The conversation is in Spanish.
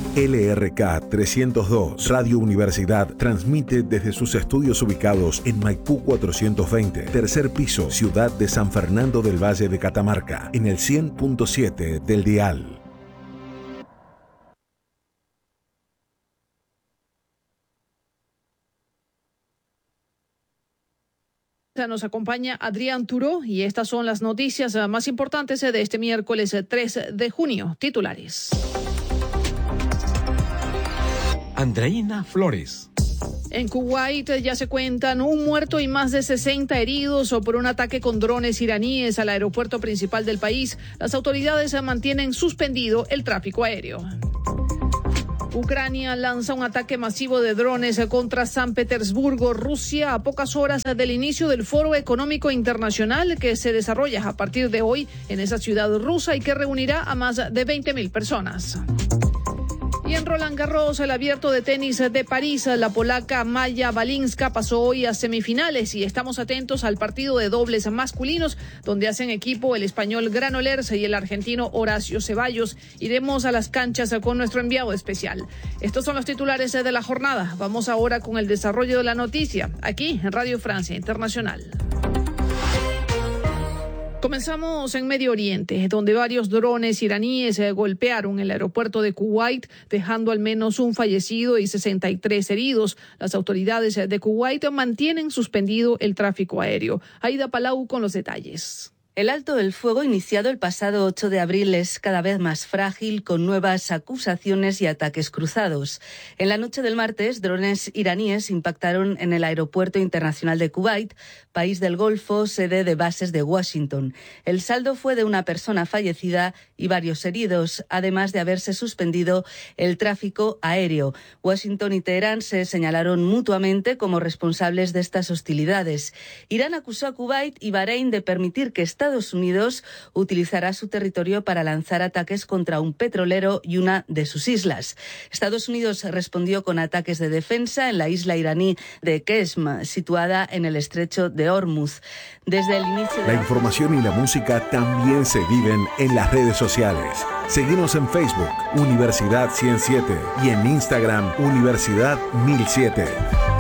LRK 302, Radio Universidad, transmite desde sus estudios ubicados en Maipú 420, tercer piso, Ciudad de San Fernando del Valle de Catamarca, en el 100.7 del dial. Nos acompaña Adrián Turó y estas son las noticias más importantes de este miércoles 3 de junio. Titulares. Andreina Flores. En Kuwait ya se cuentan un muerto y más de 60 heridos por un ataque con drones iraníes al aeropuerto principal del país. Las autoridades mantienen suspendido el tráfico aéreo. Ucrania lanza un ataque masivo de drones contra San Petersburgo, Rusia, a pocas horas del inicio del Foro Económico Internacional que se desarrolla a partir de hoy en esa ciudad rusa y que reunirá a más de 20.000 personas. Y en Roland Garros, el abierto de tenis de París, la polaca Maja Balinska pasó hoy a semifinales y estamos atentos al partido de dobles masculinos donde hacen equipo el español Granollers y el argentino Horacio Ceballos. Iremos a las canchas con nuestro enviado especial. Estos son los titulares de la jornada. Vamos ahora con el desarrollo de la noticia aquí en Radio Francia Internacional. Comenzamos en Medio Oriente, donde varios drones iraníes golpearon el aeropuerto de Kuwait, dejando al menos un fallecido y 63 heridos. Las autoridades de Kuwait mantienen suspendido el tráfico aéreo. Aida Palau con los detalles. El alto del fuego iniciado el pasado 8 de abril es cada vez más frágil, con nuevas acusaciones y ataques cruzados. En la noche del martes, drones iraníes impactaron en el aeropuerto internacional de Kuwait, país del Golfo, sede de bases de Washington. El saldo fue de una persona fallecida y varios heridos, además de haberse suspendido el tráfico aéreo. Washington y Teherán se señalaron mutuamente como responsables de estas hostilidades. Irán acusó a Kuwait y Bahrein de permitir que Estados Unidos utilizará su territorio para lanzar ataques contra un petrolero y una de sus islas. Estados Unidos respondió con ataques de defensa en la isla iraní de Qeshm, situada en el estrecho de Hormuz. Desde el inicio de la información y la música también se viven en las redes sociales. Seguimos en Facebook, Universidad 107, y en Instagram, Universidad 1007.